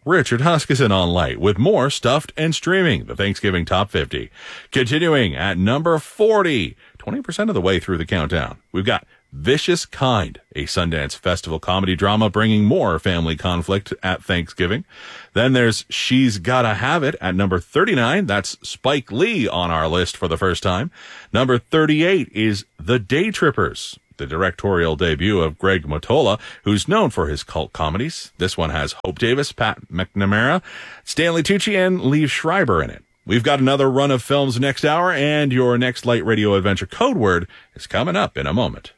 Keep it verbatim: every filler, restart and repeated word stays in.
Richard Huskisson on Light with more Stuffed and Streaming, the Thanksgiving Top fifty. Continuing at number forty, twenty percent of the way through the countdown, we've got Vicious Kind, a Sundance Festival comedy drama bringing more family conflict at Thanksgiving. Then there's She's Gotta Have It at number thirty-nine. That's Spike Lee on our list for the first time. Number thirty-eight is The Day Trippers, the directorial debut of Greg Mottola, who's known for his cult comedies. This one has Hope Davis, Pat McNamara, Stanley Tucci, and Liev Schreiber in it. We've got another run of films next hour, and your next Light Radio Adventure code word is coming up in a moment.